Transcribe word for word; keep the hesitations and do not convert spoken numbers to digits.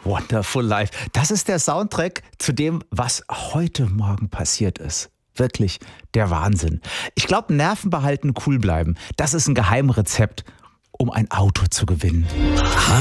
Wonderful Life. Das ist der Soundtrack zu dem, was heute Morgen passiert ist. Wirklich der Wahnsinn. Ich glaube, Nerven behalten, cool bleiben. Das ist ein Geheimrezept, um ein Auto zu gewinnen.